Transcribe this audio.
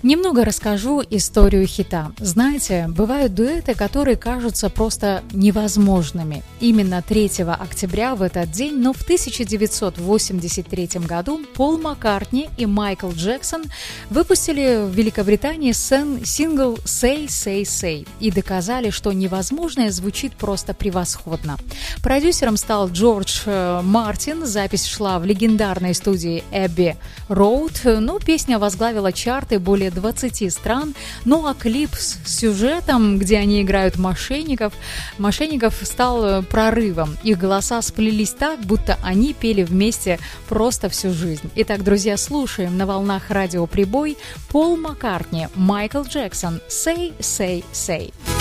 Немного расскажу историю хита. Знаете, бывают дуэты, которые кажутся просто невозможными. Именно 3 октября в этот день, но в 1983 году Пол Маккартни и Майкл Джексон выпустили в Великобритании сингл «Say, Say, Say» и доказали, что невозможное звучит просто превосходно. Продюсером стал Джордж Мартин, запись шла в легендарной студии Abbey Road, но песня возглавила чарты более 20 стран, ну а клип с сюжетом, где они играют мошенников, стал прорывом. Их голоса сплелись так, будто они пели вместе просто всю жизнь. Итак, друзья, слушаем на волнах радио Прибой Пол Маккартни, Майкл Джексон, «Say, Say, Say».